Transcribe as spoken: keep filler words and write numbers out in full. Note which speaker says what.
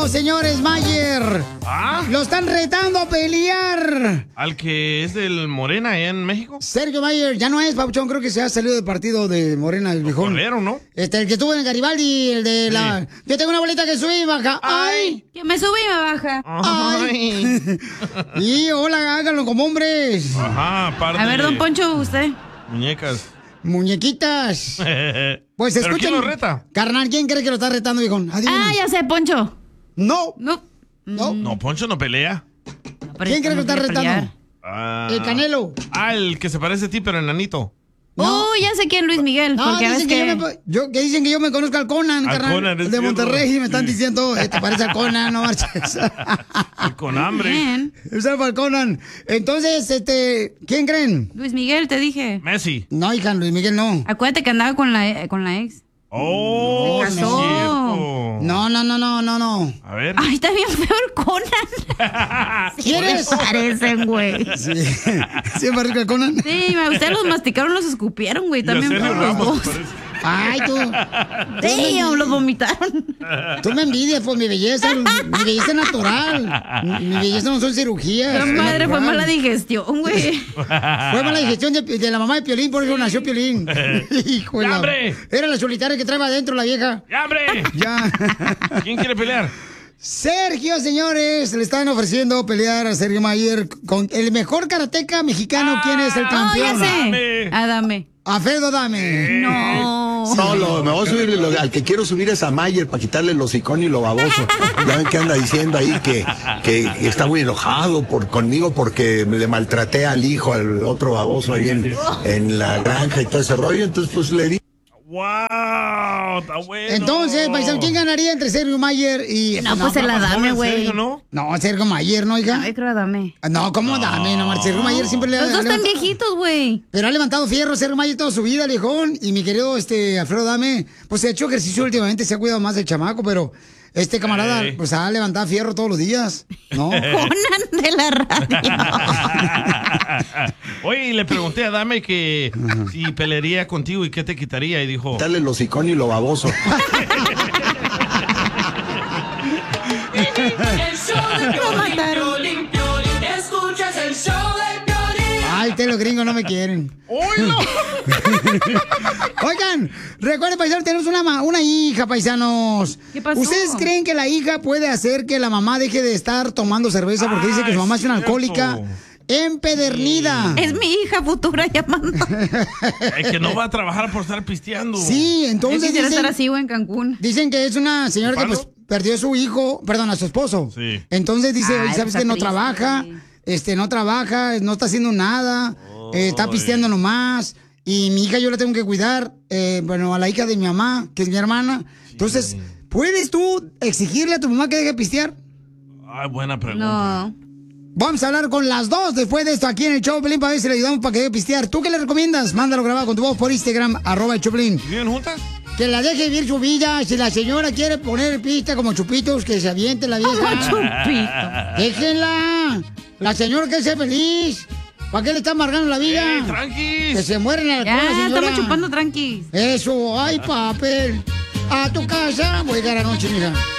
Speaker 1: retando, señores, Mayer.
Speaker 2: ¿Ah?
Speaker 1: Lo están retando a pelear.
Speaker 2: ¿Al que es del Morena allá en México?
Speaker 1: Sergio Mayer, ya no es, Papuchón, creo que se ha salido del partido de Morena, el viejón.
Speaker 2: Corrieron, ¿no?
Speaker 1: Este, el que estuvo en Garibaldi, el de
Speaker 2: Sí.
Speaker 1: la... Yo tengo una bolita que sube y baja. ¡Ay!
Speaker 3: Que me sube y me baja.
Speaker 1: ¡Ay! Y hola, háganlo como hombres.
Speaker 2: Ajá, parte
Speaker 3: A ver, don Poncho, usted.
Speaker 2: Muñecas.
Speaker 1: Muñequitas. Pues
Speaker 2: ¿Pero
Speaker 1: escuchen.
Speaker 2: quién lo reta?
Speaker 1: Carnal, ¿quién cree que lo está retando, viejón? Adivina.
Speaker 3: Ah, ya sé, Poncho.
Speaker 1: No.
Speaker 3: No.
Speaker 1: No.
Speaker 2: No, Poncho no pelea.
Speaker 3: Pero
Speaker 1: ¿Quién cree que lo
Speaker 3: no
Speaker 1: está
Speaker 3: quiere
Speaker 1: retando?
Speaker 3: pelear.
Speaker 2: Ah.
Speaker 1: El Canelo.
Speaker 2: Ah, el que se parece a ti, pero enanito.
Speaker 1: No.
Speaker 3: Oh, ya sé quién, Luis Miguel.
Speaker 1: No,
Speaker 3: porque
Speaker 1: dicen
Speaker 3: ves
Speaker 1: que,
Speaker 3: que...
Speaker 1: Yo, me, yo- que dicen que yo me conozco al Conan,
Speaker 2: Al
Speaker 1: carnal.
Speaker 2: Conan, es
Speaker 1: de
Speaker 2: cierto.
Speaker 1: Monterrey, y me están
Speaker 2: Sí.
Speaker 1: diciendo, eh, te parece al Conan, no marches.
Speaker 2: El con hambre.
Speaker 3: Bien.
Speaker 1: Es el Conan. Entonces, este, ¿quién creen?
Speaker 3: Luis Miguel, te dije.
Speaker 2: Messi.
Speaker 1: No, hija, Luis Miguel no.
Speaker 3: Acuérdate que andaba con la, con la ex.
Speaker 2: Oh,
Speaker 3: Se
Speaker 2: sí es
Speaker 3: casó.
Speaker 2: cierto.
Speaker 1: No, no, no, no, no, no.
Speaker 2: A ver.
Speaker 3: Ay, está bien feo el Conan.
Speaker 1: ¿Quieres?
Speaker 3: Se parecen, güey.
Speaker 1: Sí, sí, me parece al Conan.
Speaker 3: Sí, me- ustedes los masticaron, los escupieron, güey.
Speaker 2: Y a
Speaker 3: También
Speaker 2: Sergio
Speaker 3: los
Speaker 2: Ramos,
Speaker 3: dos.
Speaker 2: parece.
Speaker 1: Ay, tú.
Speaker 3: Sí, los vomitaron.
Speaker 1: Tú me envidias por mi belleza, mi belleza es natural. Mi belleza no son cirugías.
Speaker 3: Pero
Speaker 1: es
Speaker 3: madre, fue
Speaker 1: natural.
Speaker 3: mala digestión, güey.
Speaker 1: Fue mala digestión de, de la mamá de Piolín, por eso nació Piolín. Hijo de
Speaker 2: ¡Ya,
Speaker 1: la-
Speaker 2: hombre!
Speaker 1: Era la solitaria que trae adentro la vieja.
Speaker 2: ¡Ya, hombre!
Speaker 1: Ya.
Speaker 2: ¿Quién quiere pelear?
Speaker 1: Sergio, señores, le están ofreciendo pelear a Sergio Mayer con el mejor karateca mexicano. ¿Quién es el
Speaker 3: Oh,
Speaker 1: campeón?
Speaker 3: ya sé.
Speaker 2: Dame.
Speaker 3: Adame.
Speaker 1: Alfredo Dame.
Speaker 3: No.
Speaker 4: No, lo, me voy a subir, lo- al que quiero subir es a Mayer para quitarle los hocicón y lo baboso. Ya ven que anda diciendo ahí que, que está muy enojado por, conmigo porque le maltraté al hijo, al otro baboso ahí en, en la granja y todo ese rollo. Entonces, pues le di.
Speaker 2: ¡Wow! ¡Está bueno!
Speaker 1: Entonces, paisano, ¿quién ganaría entre Sergio Mayer y...
Speaker 3: No, pues el
Speaker 2: Más
Speaker 3: Adame,
Speaker 2: joven,
Speaker 3: güey.
Speaker 2: Sergio, ¿no?
Speaker 1: No, Sergio Mayer, ¿no, hija?
Speaker 3: Ay, creo Adame.
Speaker 1: No, ¿cómo Dame? No, Sergio Mayer siempre le ha
Speaker 3: Los dos están
Speaker 1: levantado-
Speaker 3: viejitos, güey.
Speaker 1: Pero ha levantado fierro Sergio Mayer toda su vida, viejón. Y mi querido este Alfredo Dame, pues se ha hecho ejercicio últimamente, se ha cuidado más del chamaco, pero este camarada,
Speaker 2: Ey.
Speaker 1: pues ha levantado fierro todos los días, ¿no?
Speaker 3: Conan de la radio.
Speaker 2: Oye, y le pregunté a Dame que si pelearía contigo y qué te quitaría. Y dijo...
Speaker 4: Quitarle los hocicón y lo baboso.
Speaker 5: El show de
Speaker 3: Lo mataron.
Speaker 5: Piolín, Piolín, Piolín. Escuchas el show de Piolín.
Speaker 1: Ay, ustedes los gringos no me quieren.
Speaker 2: ¡Oilo!
Speaker 1: Oigan, recuerden, paisanos, tenemos una, ma- una hija, paisanos.
Speaker 3: ¿Qué pasó?
Speaker 1: ¿Ustedes creen que la hija puede hacer que la mamá deje de estar tomando cerveza porque dice
Speaker 2: Ah,
Speaker 1: que su mamá
Speaker 2: es
Speaker 1: es una
Speaker 2: cierto.
Speaker 1: alcohólica empedernida?
Speaker 3: Es mi hija futura llamando.
Speaker 2: Es que no va a trabajar por estar pisteando.
Speaker 1: Sí,
Speaker 3: Yo
Speaker 1: entonces
Speaker 3: quisiera
Speaker 1: dicen,
Speaker 3: estar así, güey, en Cancún.
Speaker 1: dicen que es una señora que
Speaker 2: ¿Palo?
Speaker 1: pues perdió a su hijo, perdón, a su esposo.
Speaker 2: Sí.
Speaker 1: Entonces dice,
Speaker 3: Ay,
Speaker 1: "Oye,
Speaker 3: pues
Speaker 1: ¿sabes
Speaker 3: está
Speaker 1: que no
Speaker 3: triste,
Speaker 1: trabaja?
Speaker 3: güey.
Speaker 1: Este, no trabaja, no está haciendo nada, eh, está
Speaker 2: Ay.
Speaker 1: pisteando nomás. Y mi hija yo la tengo que cuidar, eh, bueno, a la hija de mi mamá, que es mi hermana. Entonces, ¿puedes tú exigirle a tu mamá que deje de pistear?
Speaker 2: Ay, buena pregunta.
Speaker 3: No.
Speaker 1: Vamos a hablar con las dos después de esto aquí en el Choplin para ver si le ayudamos para que deje de pistear. ¿Tú qué le recomiendas? Mándalo grabado con tu voz por Instagram, arroba el Choplin.
Speaker 2: ¿Viven juntas?
Speaker 1: Que la deje vivir su vida. Si la señora quiere poner pista como chupitos, que se aviente la vieja.
Speaker 3: Chupito.
Speaker 1: Déjenla. La señora que sea feliz. ¿Para qué le está amargando la vida?
Speaker 2: ¡Ey, tranquis!
Speaker 1: Que se mueren a la
Speaker 3: Ya,
Speaker 1: señora.
Speaker 3: estamos chupando tranqui.
Speaker 1: Eso, ay, papel. A tu casa voy a llegar anoche, mira.